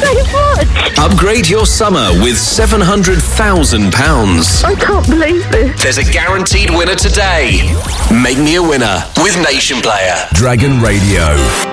much. Upgrade your summer with £700,000. I can't believe this. There's a guaranteed winner today. Make me a winner with Nation Player. Dragon Radio.